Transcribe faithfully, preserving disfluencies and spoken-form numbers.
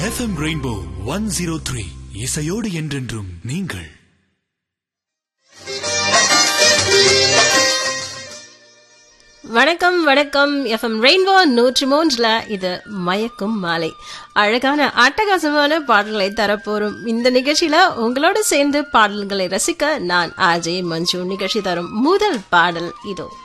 FM rainbow one zero three இசையோடு என்றென்றும் நீங்கள். வணக்கம் வணக்கம். எஃப்எம் ரெயின்போ நூற்றி மூன்றுல இது மயக்கும் மாலை. அழகான அட்டகாசமான பாடல்களை தரப்போறும் இந்த நிகழ்ச்சியில உங்களோட சேர்ந்து பாடல்களை ரசிக்க நான் ஆஜே மஞ்சு. நிகழ்ச்சி தரும் முதல் பாடல் இதோ.